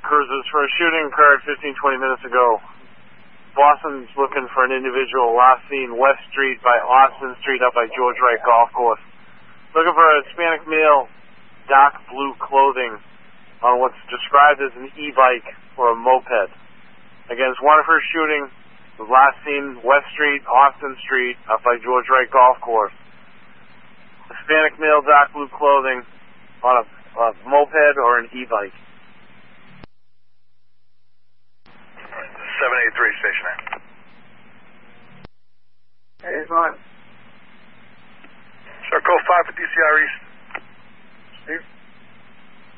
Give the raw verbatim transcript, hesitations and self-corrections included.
Cruisers, for a shooting occurred fifteen, twenty minutes ago. Boston's looking for an individual last seen West Street by Austin Street up by George Wright Golf Course. Looking for a Hispanic male, dark blue clothing on what's described as an e-bike or a moped. Again, it's one of her shooting was last seen West Street, Austin Street up by George Wright Golf Course. Hispanic male, dark blue clothing on a, a moped or an e-bike. seven eight three, stationary. Hey, it's on. Sure, code five for D C R East. Steve?